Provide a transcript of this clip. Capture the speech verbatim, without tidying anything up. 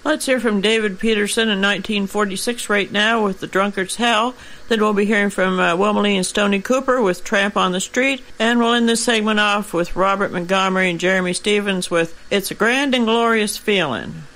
Let's hear from David Peterson in nineteen forty-six right now with The Drunkard's Hell. Then we'll be hearing from uh, Wilma and Stoney Cooper with Tramp on the Street. And we'll end this segment off with Robert Montgomery and Jeremy Stevens with It's a Grand and Glorious Feeling.